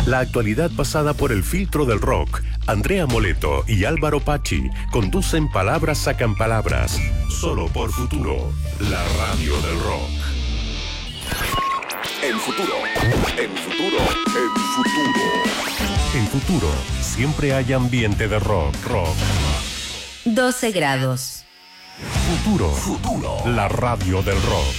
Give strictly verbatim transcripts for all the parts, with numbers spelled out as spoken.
La actualidad pasada por el filtro del rock. Andrea Moleto y Álvaro Pachi conducen Palabras Sacan Palabras. Solo por Futuro, la radio del rock. En Futuro, en Futuro, en Futuro. En Futuro, siempre hay ambiente de rock, rock. doce grados. Futuro, Futuro, la radio del rock.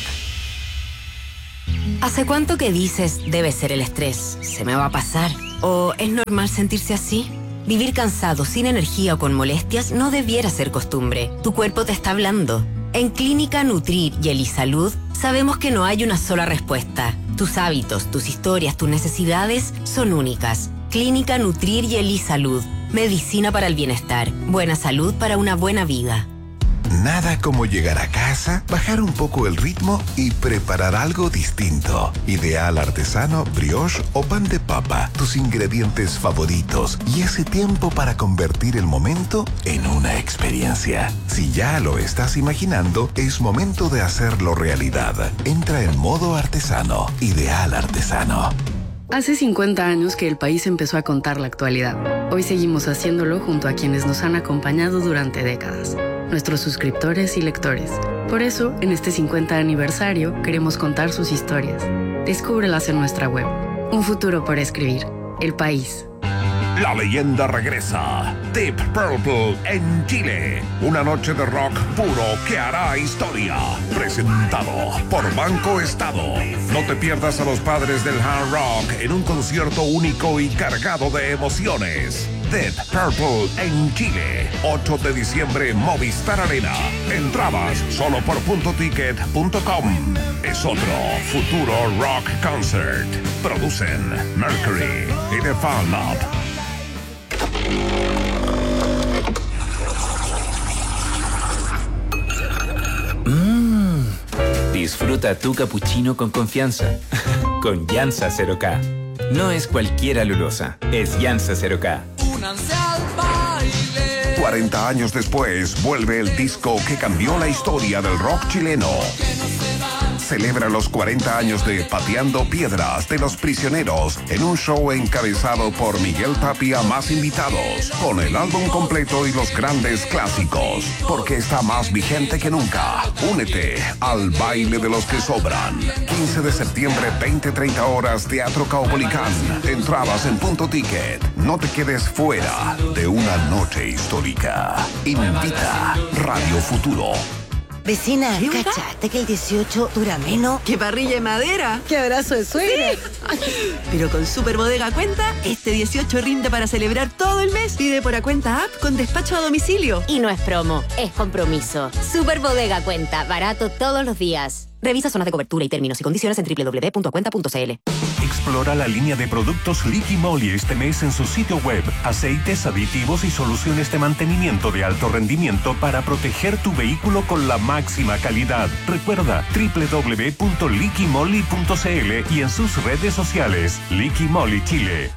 ¿Hace cuánto que dices debe ser el estrés? ¿Se me va a pasar? ¿O es normal sentirse así? Vivir cansado, sin energía o con molestias no debiera ser costumbre. Tu cuerpo te está hablando. En Clínica Nutrir y Elisalud sabemos que no hay una sola respuesta. Tus hábitos, tus historias, tus necesidades son únicas. Clínica Nutrir y Elisalud. Medicina para el bienestar. Buena salud para una buena vida. Nada como llegar a casa, bajar un poco el ritmo y preparar algo distinto. Ideal artesano, brioche o pan de papa, tus ingredientes favoritos y ese tiempo para convertir el momento en una experiencia. Si ya lo estás imaginando, es momento de hacerlo realidad. Entra en modo artesano. Ideal artesano. Hace cincuenta años que el país empezó a contar la actualidad. Hoy seguimos haciéndolo junto a quienes nos han acompañado durante décadas, nuestros suscriptores y lectores. Por eso, en este cincuenta aniversario, queremos contar sus historias. Descúbrelas en nuestra web. Un futuro por escribir. El País. La leyenda regresa. Deep Purple en Chile. Una noche de rock puro que hará historia. Presentado por Banco Estado. No te pierdas a los padres del hard rock en un concierto único y cargado de emociones. Deep Purple en Chile. ocho de diciembre, Movistar Arena. Entradas solo por punto ticket punto com. Es otro futuro rock concert. Producen Mercury y The Fan Lab. Mmm. Disfruta tu cappuccino con confianza. Con Yansa cero K. No es cualquier alulosa, es Yansa cero K. cuarenta años después, vuelve el disco que cambió la historia del rock chileno. Celebra los cuarenta años de Pateando Piedras de Los Prisioneros en un show encabezado por Miguel Tapia más invitados, con el álbum completo y los grandes clásicos, porque está más vigente que nunca. Únete al baile de los que sobran. quince de septiembre, veinte treinta horas, Teatro Caupolicán. Entradas en Punto Ticket. No te quedes fuera de una noche histórica. Invita Radio Futuro. Vecina, ¿cachaste que el dieciocho dura menos? ¡Qué parrilla de madera! ¡Qué abrazo de suegra! Sí. Pero con Super Bodega Cuenta, este dieciocho rinde para celebrar todo el mes. Pide por Acuenta App con despacho a domicilio. Y no es promo, es compromiso. Super Bodega Cuenta, barato todos los días. Revisa zonas de cobertura y términos y condiciones en doble u doble u doble u punto acuenta punto c l. Explora la línea de productos Liqui Moly este mes en su sitio web. Aceites, aditivos y soluciones de mantenimiento de alto rendimiento para proteger tu vehículo con la máxima calidad. Recuerda doble u doble u doble u punto liqui moly punto c l y en sus redes sociales. Liqui Moly Chile.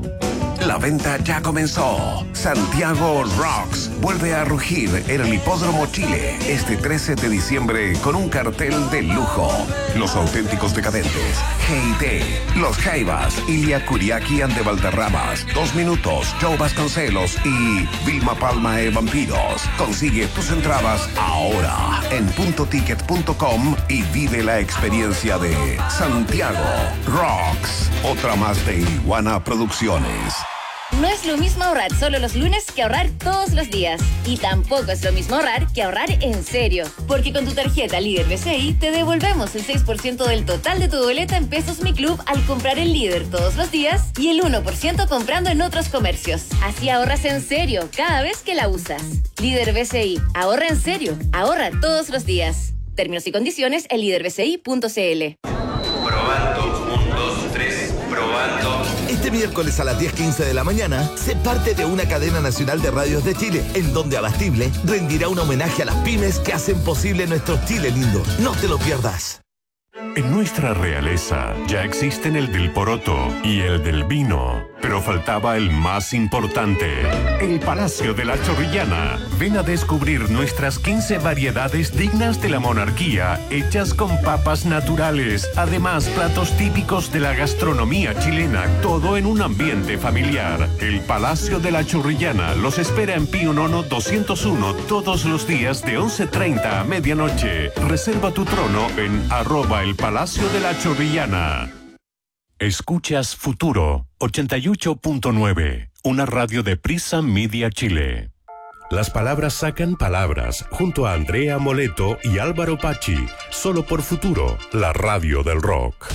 La venta ya comenzó. Santiago Rocks vuelve a rugir en el Hipódromo Chile este trece de diciembre con un cartel de lujo. Los auténticos decadentes, G I T, Los Jaivas, Ilia Kuriaki and de Valderramas, Dos Minutos, Joe Vasconcelos y Vilma Palma e Vampiros. Consigue tus entradas ahora en punto ticket punto com y vive la experiencia de Santiago Rocks. Otra más de Iguana Producciones. No es lo mismo ahorrar solo los lunes que ahorrar todos los días. Y tampoco es lo mismo ahorrar que ahorrar en serio. Porque con tu tarjeta Líder B C I te devolvemos el seis por ciento del total de tu boleta en Pesos Mi Club al comprar el Líder todos los días y el uno por ciento comprando en otros comercios. Así ahorras en serio cada vez que la usas. Líder B C I. Ahorra en serio. Ahorra todos los días. Términos y condiciones en líder b c i punto c l. Probando. Un, dos, tres. Probando. Este miércoles a las diez quince de la mañana, sé parte de una cadena nacional de radios de Chile, en donde Abastible rendirá un homenaje a las pymes que hacen posible nuestro Chile lindo. No te lo pierdas. En nuestra realeza ya existen el del poroto y el del vino. pero faltaba el más importante, el Palacio de la Chorrillana. Ven a descubrir nuestras quince variedades dignas de la monarquía, hechas con papas naturales. Además, platos típicos de la gastronomía chilena, todo en un ambiente familiar. El Palacio de la Chorrillana los espera en Pío Nono doscientos uno todos los días de once treinta a medianoche. Reserva tu trono en arroba el Palacio de la Chorrillana. Escuchas Futuro ochenta y ocho punto nueve, una radio de Prisa Media Chile. Las palabras sacan palabras, junto a Andrea Moleto y Álvaro Pachi, solo por Futuro, la radio del rock.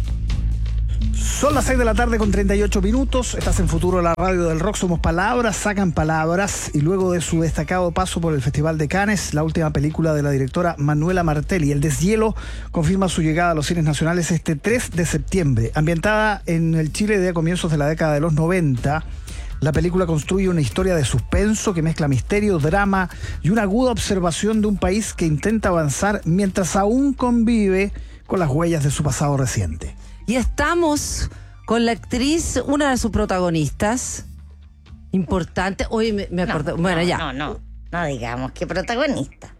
Son las seis de la tarde con treinta y ocho minutos. Estás en Futuro, la radio del rock. Somos palabras, sacan palabras. Y luego de su destacado paso por el Festival de Cannes, la última película de la directora Manuela Martelli, El Deshielo, confirma su llegada a los cines nacionales este tres de septiembre. Ambientada en el Chile de comienzos de la década de los noventa, la película construye una historia de suspenso que mezcla misterio, drama y una aguda observación de un país que intenta avanzar mientras aún convive con las huellas de su pasado reciente. Y estamos con la actriz, una de sus protagonistas, importante. Hoy me, me acordé. No, bueno, no, ya. No, no, no digamos que protagonista.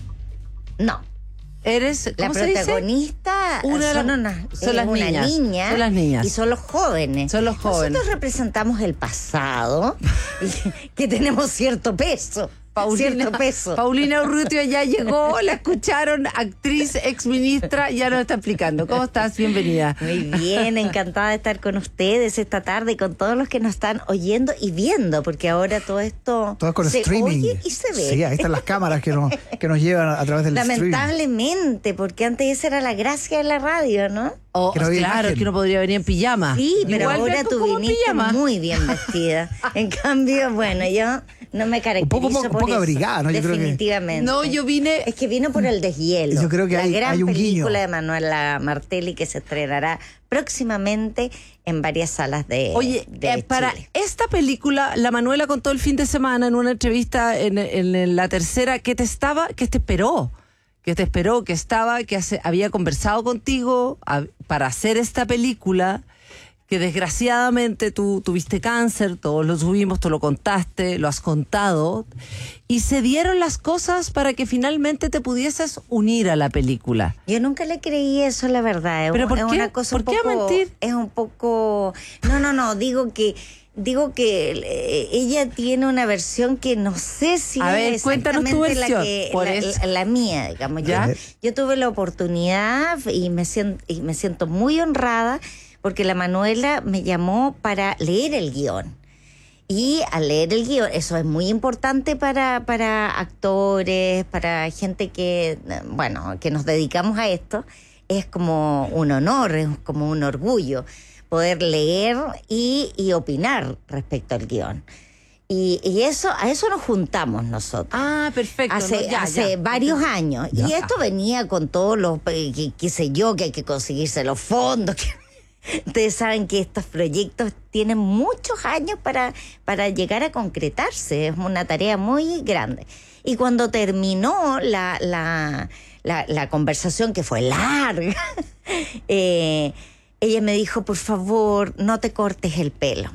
No. Eres la protagonista una son, la, una, son las una niñas, niña son las niñas y son los jóvenes. Son los jóvenes. Nosotros representamos el pasado y, que tenemos cierto peso. Paulina, cierto peso. Paulina Urrutia ya llegó, la escucharon, actriz, exministra, ya nos está explicando. ¿Cómo estás? Bienvenida. Muy bien, encantada de estar con ustedes esta tarde y con todos los que nos están oyendo y viendo, porque ahora todo esto todo con se streaming. Oye y se ve. Sí, ahí están las cámaras que nos, que nos llevan a través del streaming. Lamentablemente, porque antes esa era la gracia de la radio, ¿no? Oh, que no claro, imagen. que uno podría venir en pijama. Sí, pero igual ahora tú viniste muy bien vestida. En cambio, bueno, yo no me caracterizo un poco, por un poco eso. abrigada, ¿no? Yo Definitivamente. Creo que... No, yo vine... Es que vino por El Deshielo. Yo creo que la hay, gran hay un película guiño. de Manuela Martelli que se estrenará próximamente en varias salas de Oye, de eh, para Chile. esta película, la Manuela contó el fin de semana en una entrevista en, en, en la tercera que te estaba, que te esperó. que te esperó, que estaba, que hace, había conversado contigo a, para hacer esta película, que desgraciadamente tú tuviste cáncer, todos lo subimos, tú lo contaste, lo has contado, y se dieron las cosas para que finalmente te pudieses unir a la película. Yo nunca le creí eso, la verdad. Es, ¿Pero por es qué? una cosa ¿Por un qué poco, mentir? Es un poco... No, no, no, digo que... Digo que eh, ella tiene una versión que no sé si a es ver, cuéntanos tu exactamente la, versión, que, por la, eso. la, la mía, digamos. ¿Ya? Yo, yo tuve la oportunidad y me siento, y me siento muy honrada porque la Manuela me llamó para leer el guión. Y al leer el guión, eso es muy importante para, para actores, para gente que, bueno, que nos dedicamos a esto. Es como un honor, es como un orgullo poder leer y, y opinar respecto al guión. Y, y eso a eso nos juntamos nosotros. Ah, perfecto. Hace, no, ya, hace ya. varios años. Ya. Y esto venía con todos los, eh, qué, qué sé yo, que hay que conseguirse los fondos. Que, ustedes saben que estos proyectos tienen muchos años para, para llegar a concretarse. Es una tarea muy grande. Y cuando terminó la, la, la, la conversación, que fue larga, eh, ella me dijo, por favor, no te cortes el pelo.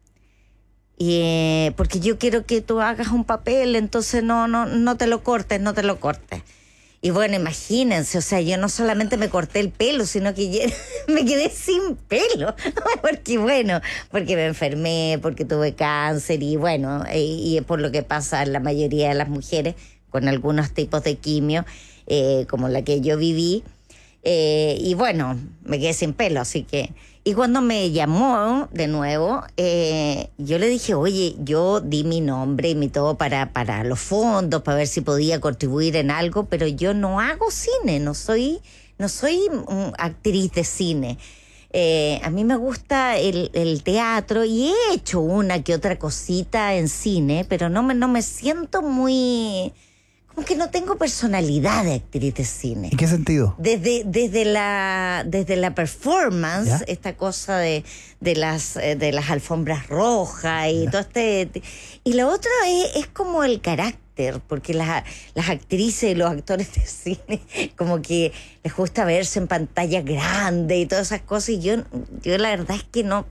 Y, eh, porque yo quiero que tú hagas un papel, entonces no, no, no te lo cortes, no te lo cortes. Y bueno, imagínense, o sea, yo no solamente me corté el pelo, sino que yo me quedé sin pelo. Porque bueno, porque me enfermé, porque tuve cáncer y bueno, y, y por lo que pasa en la mayoría de las mujeres con algunos tipos de quimio, eh, como la que yo viví. Eh, y bueno, me quedé sin pelo, así que... Y cuando me llamó de nuevo, eh, yo le dije, oye, yo di mi nombre y mi todo para, para los fondos, para ver si podía contribuir en algo, pero yo no hago cine, no soy, no soy um, actriz de cine. Eh, a mí me gusta el, el teatro y he hecho una que otra cosita en cine, pero no me, no me siento muy... Como que no tengo personalidad de actriz de cine. ¿En qué sentido? Desde, desde la desde la performance, ¿Ya? esta cosa de, de las de las alfombras rojas y ¿Ya? todo este... Y lo otro es, es como el carácter, porque las, las actrices y los actores de cine como que les gusta verse en pantalla grande y todas esas cosas, y yo, yo la verdad es que no...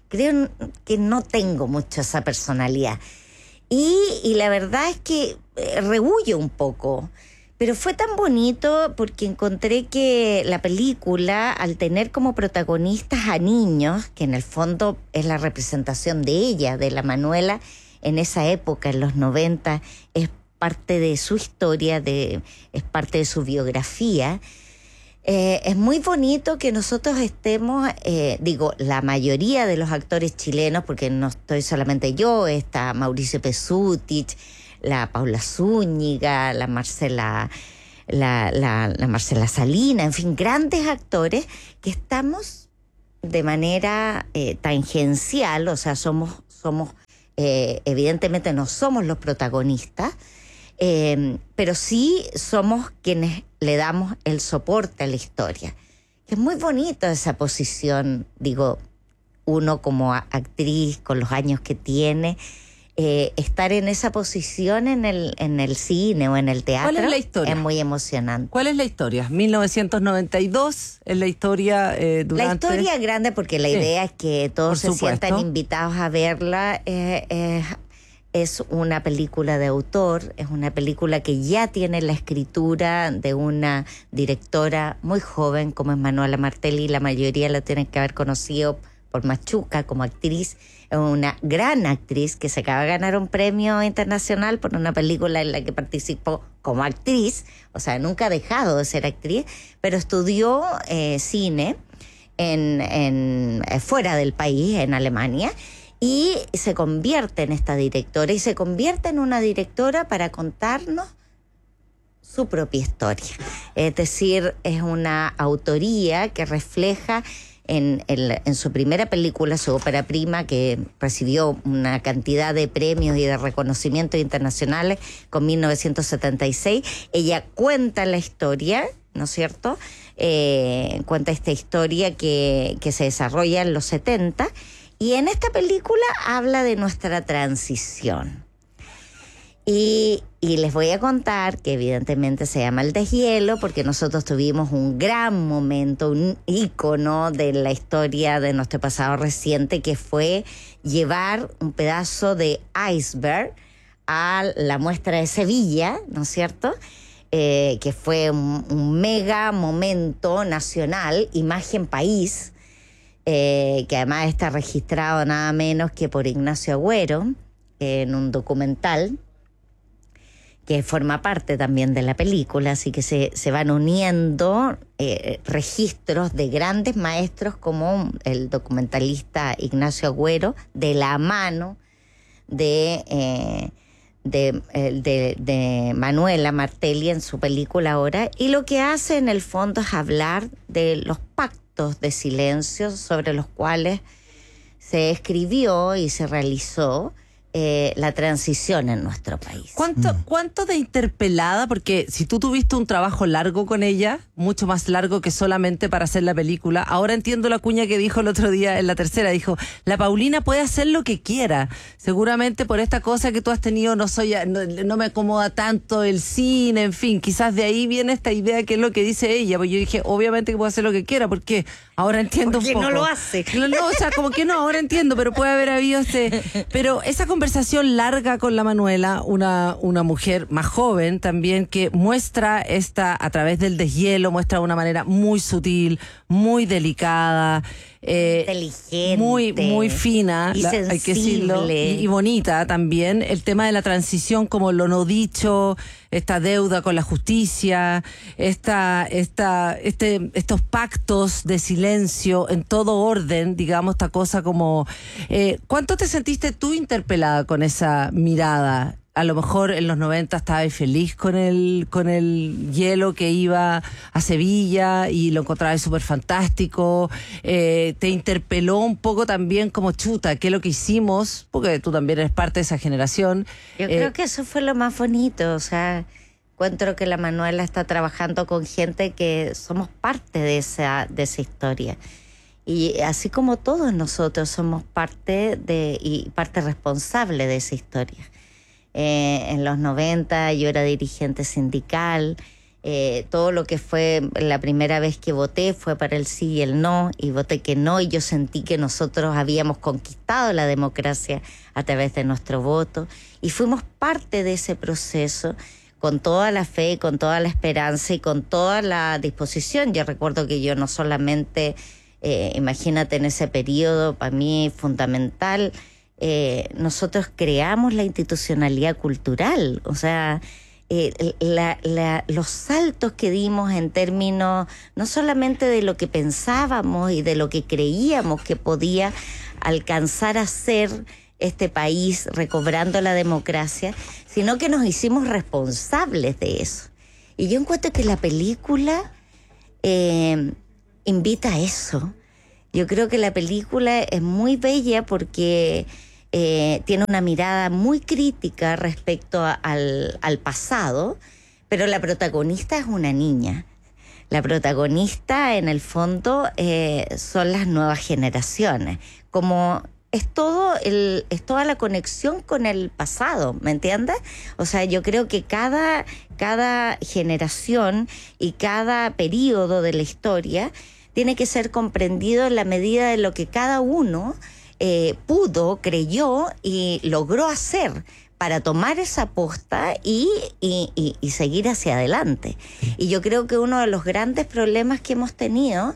creo que no tengo mucho esa personalidad. Y, y la verdad es que eh, rehuyo un poco. Pero fue tan bonito porque encontré que la película, al tener como protagonistas a niños, que en el fondo es la representación de ella, de la Manuela, en esa época, en los noventa, es parte de su historia, de, es parte de su biografía. Eh, es muy bonito que nosotros estemos, eh, digo, la mayoría de los actores chilenos, porque no estoy solamente yo, está Mauricio Pesutich, la Paula Zúñiga, la Marcela, la, la, la Marcela Salina, en fin, grandes actores que estamos de manera eh, tangencial, o sea, somos, somos eh, evidentemente no somos los protagonistas, eh, pero sí somos quienes le damos el soporte a la historia. Es muy bonita esa posición, digo, uno como actriz, con los años que tiene, Eh, estar en esa posición en el, en el cine o en el teatro. ¿Cuál es la historia? Es muy emocionante. ¿Cuál es la historia? mil novecientos noventa y dos es la historia eh, durante... La historia grande, porque la Sí. idea es que todos Por se supuesto. sientan invitados a verla. Eh, eh, es una película de autor, es una película que ya tiene la escritura de una directora muy joven como es Manuela Martelli. La mayoría la tienen que haber conocido por Machuca como actriz. Es una gran actriz que se acaba de ganar un premio internacional por una película en la que participó como actriz, o sea, nunca ha dejado de ser actriz, pero estudió eh, cine en, en, eh, fuera del país, en Alemania, y se convierte en esta directora, y se convierte en una directora para contarnos su propia historia. Es decir, es una autoría que refleja En, en, en su primera película, su ópera prima, que recibió una cantidad de premios y de reconocimientos internacionales con mil novecientos setenta y seis, ella cuenta la historia, ¿no es cierto? Eh, cuenta esta historia que, que se desarrolla en los setenta, y en esta película habla de nuestra transición. Y, y les voy a contar que evidentemente se llama El Deshielo porque nosotros tuvimos un gran momento, un ícono de la historia de nuestro pasado reciente, que fue llevar un pedazo de iceberg a la muestra de Sevilla, ¿no es cierto?, eh, que fue un, un mega momento nacional, imagen país, eh, que además está registrado nada menos que por Ignacio Agüero, eh, en un documental que forma parte también de la película, así que se, se van uniendo eh, registros de grandes maestros como el documentalista Ignacio Agüero, de la mano de, eh, de, de, de Manuela Martelli en su película ahora, y lo que hace en el fondo es hablar de los pactos de silencio sobre los cuales se escribió y se realizó Eh, la transición en nuestro país. ¿Cuánto, ¿Cuánto de interpelada? Porque si tú tuviste un trabajo largo con ella, mucho más largo que solamente para hacer la película, ahora entiendo la cuña que dijo el otro día en la tercera, dijo, la Paulina puede hacer lo que quiera, seguramente por esta cosa que tú has tenido, no soy, no, no me acomoda tanto el cine, en fin, quizás de ahí viene esta idea que es lo que dice ella, pues yo dije, obviamente que puede hacer lo que quiera, porque ahora entiendo porque un poco. no lo hace. No, no, o sea, como que no, ahora entiendo, pero puede haber habido este, pero esa conversación larga con la Manuela, una, una mujer más joven también, que muestra esta, a través del deshielo, muestra de una manera muy sutil, muy delicada, eh, inteligente, muy, muy fina, y la, hay que decirlo, y, y bonita también, el tema de la transición como lo no dicho, esta deuda con la justicia, esta, esta, este, estos pactos de silencio en todo orden, digamos, esta cosa como... Eh, ¿Cuánto te sentiste tú interpelada con esa mirada? A lo mejor en los noventa estabas feliz con el, con el hielo que iba a Sevilla y lo encontrabas súper fantástico. Eh, te interpeló un poco también como chuta, ¿qué es lo que hicimos? Porque tú también eres parte de esa generación. Yo eh, creo que eso fue lo más bonito, o sea, encuentro que la Manuela está trabajando con gente que somos parte de esa, de esa historia. Y así como todos nosotros somos parte de, y parte responsable de esa historia. Eh, en los noventa yo era dirigente sindical, Eh, todo lo que fue la primera vez que voté fue para el sí y el no, y voté que no, y yo sentí que nosotros habíamos conquistado la democracia a través de nuestro voto, y fuimos parte de ese proceso con toda la fe, con toda la esperanza y con toda la disposición. Yo recuerdo que yo no solamente, eh, imagínate en ese periodo, para mí fundamental, eh, nosotros creamos la institucionalidad cultural, o sea, Eh, la, la, los saltos que dimos en términos no solamente de lo que pensábamos y de lo que creíamos que podía alcanzar a ser este país recobrando la democracia, sino que nos hicimos responsables de eso. Y yo encuentro que la película eh, invita a eso. Yo creo que la película es muy bella porque Eh, tiene una mirada muy crítica respecto a, al, al pasado, pero la protagonista es una niña. La protagonista, en el fondo, eh, son las nuevas generaciones. Como es todo el, es toda la conexión con el pasado, ¿me entiendes? O sea, yo creo que cada, cada generación y cada periodo de la historia tiene que ser comprendido en la medida de lo que cada uno Eh, pudo, creyó y logró hacer para tomar esa posta y, y, y, y seguir hacia adelante. Y yo creo que uno de los grandes problemas que hemos tenido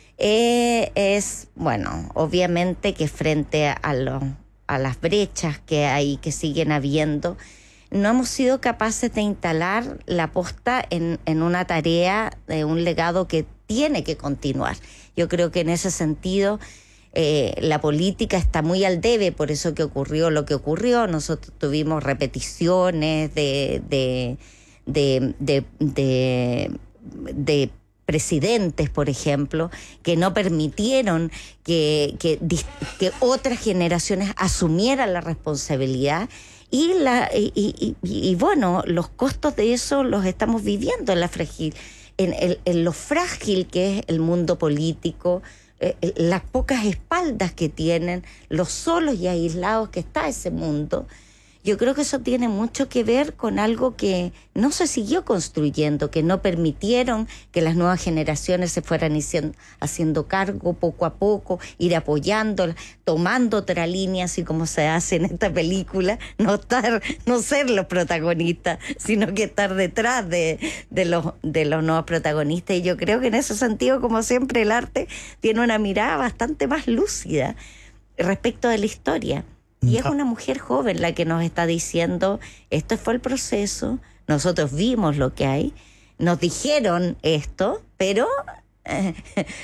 eh, es, bueno, obviamente que frente a, lo, a las brechas que hay, que siguen habiendo, no hemos sido capaces de instalar la posta en, en una tarea, de un legado que tiene que continuar. Yo creo que en ese sentido Eh, la política está muy al debe, por eso que ocurrió lo que ocurrió. Nosotros tuvimos repeticiones de de de de, de, de presidentes, por ejemplo, que no permitieron que, que, que otras generaciones asumieran la responsabilidad. Y, la, y, y, y, y bueno, los costos de eso los estamos viviendo en, la fragil, en, en, en lo frágil que es el mundo político, las pocas espaldas que tienen, los solos y aislados que está ese mundo. Yo creo que eso tiene mucho que ver con algo que no se siguió construyendo, que no permitieron que las nuevas generaciones se fueran haciendo cargo poco a poco, ir apoyando, tomando otra línea, así como se hace en esta película, no estar, no ser los protagonistas, sino que estar detrás de, de, los, de los nuevos protagonistas. Y yo creo que en ese sentido, como siempre, el arte tiene una mirada bastante más lúcida respecto de la historia. Y es una mujer joven la que nos está diciendo, esto fue el proceso, nosotros vimos lo que hay, nos dijeron esto, pero eh,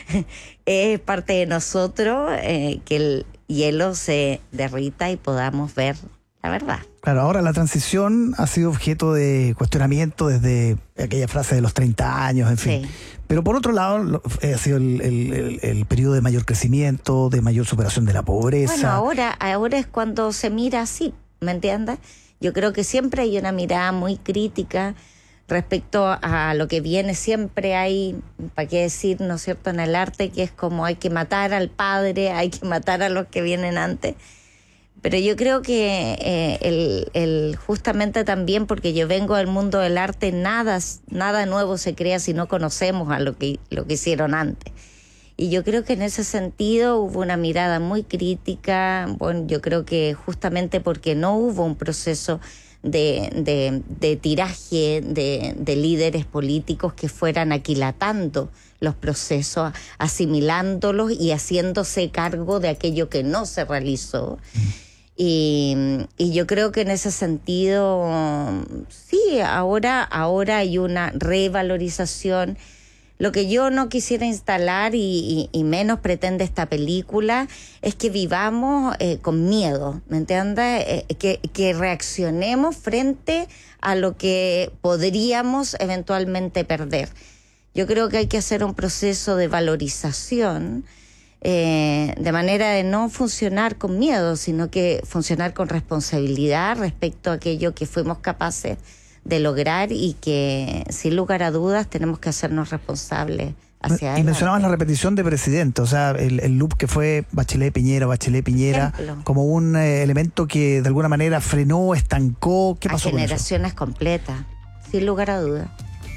es parte de nosotros eh, que el hielo se derrita y podamos ver la verdad. Claro, ahora la transición ha sido objeto de cuestionamiento desde aquella frase de los treinta años, en fin. Sí. Pero por otro lado, lo, eh, ha sido el, el, el, el periodo de mayor crecimiento, de mayor superación de la pobreza. Bueno, ahora, ahora es cuando se mira así, ¿me entiendes? Yo creo que siempre hay una mirada muy crítica respecto a lo que viene. Siempre hay, ¿para qué decir, no es cierto, en el arte, que es como hay que matar al padre, hay que matar a los que vienen antes? Pero yo creo que eh, el, el justamente también porque yo vengo del mundo del arte, nada, nada nuevo se crea si no conocemos a lo que, lo que hicieron antes. Y yo creo que en ese sentido hubo una mirada muy crítica. Bueno, yo creo que justamente porque no hubo un proceso de, de, de tiraje de, de líderes políticos que fueran aquilatando los procesos, asimilándolos y haciéndose cargo de aquello que no se realizó. Y, y yo creo que en ese sentido, sí, ahora, ahora hay una revalorización. Lo que yo no quisiera instalar y, y, y menos pretende esta película es que vivamos eh, con miedo, ¿me entiendes? Eh, que, que reaccionemos frente a lo que podríamos eventualmente perder. Yo creo que hay que hacer un proceso de valorización, Eh, de manera de no funcionar con miedo, sino que funcionar con responsabilidad respecto a aquello que fuimos capaces de lograr y que, sin lugar a dudas, tenemos que hacernos responsables hacia adelante. Y mencionabas la repetición de presidente, o sea, el, el loop que fue Bachelet-Piñera, Bachelet-Piñera, como un eh, elemento que de alguna manera frenó, estancó. ¿Qué pasó a generaciones completas, sin lugar a dudas.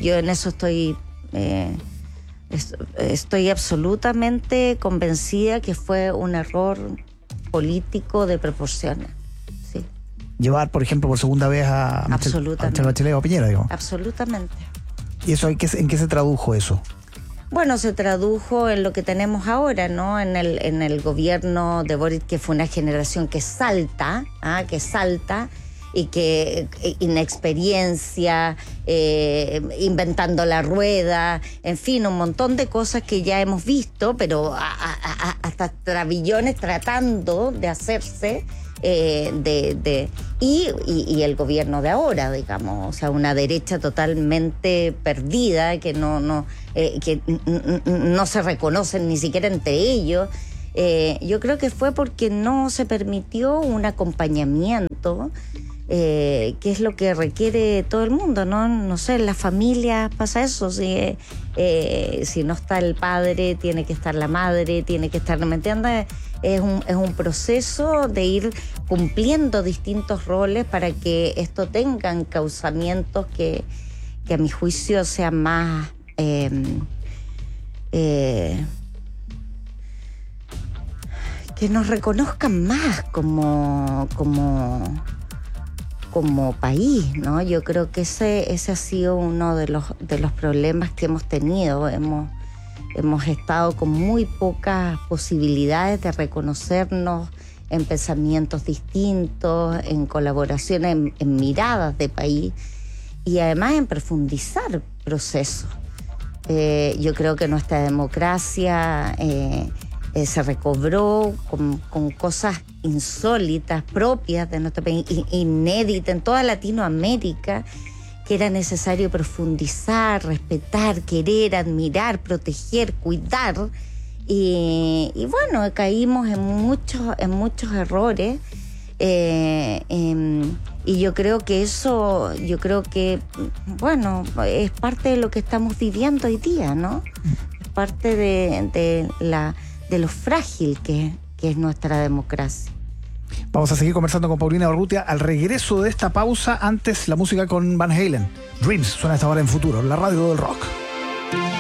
yo en eso estoy... Eh, Estoy absolutamente convencida que fue un error político de proporciones. Sí. Llevar, por ejemplo, por segunda vez a Michelle Bachelet o a Piñera, digamos. Absolutamente. ¿Y eso en qué, en qué se tradujo eso? Bueno, se tradujo en lo que tenemos ahora, ¿no? En el, en el gobierno de Boric, que fue una generación que salta, ¿ah? que salta, y que inexperiencia, eh, inventando la rueda, en fin, un montón de cosas que ya hemos visto, pero a, a, a, hasta trabillones tratando de hacerse eh, de, de y, y, y el gobierno de ahora, digamos, o sea, una derecha totalmente perdida, que no, no, eh, que no se reconocen ni siquiera entre ellos. Eh, yo creo que fue porque no se permitió un acompañamiento, Eh, que es lo que requiere todo el mundo, ¿no? No sé, en las familias pasa eso, si, eh, si no está el padre, tiene que estar la madre, tiene que estar, ¿me entiendes? Es un, es un proceso de ir cumpliendo distintos roles para que esto tenga encauzamientos que, que a mi juicio sean más... Eh, eh, que nos reconozcan más como... como como país, ¿no? Yo creo que ese ese ha sido uno de los de los problemas que hemos tenido. Hemos hemos estado con muy pocas posibilidades de reconocernos en pensamientos distintos, en colaboración, en, en miradas de país y además en profundizar procesos. Eh, yo creo que nuestra democracia eh, eh, se recobró con, con cosas insólitas, propias de nuestro país, inéditas en toda Latinoamérica, que era necesario profundizar, respetar, querer, admirar, proteger, cuidar. Y, y bueno, caímos en muchos, en muchos errores. Eh, eh, y yo creo que eso, yo creo que, bueno, es parte de lo que estamos viviendo hoy día, ¿no? Es parte de, de, la, de lo frágil que, que es nuestra democracia. Vamos a seguir conversando con Paulina Urrutia al regreso de esta pausa. Antes, la música con Van Halen. Dreams suena esta hora en Futuro, la radio del rock.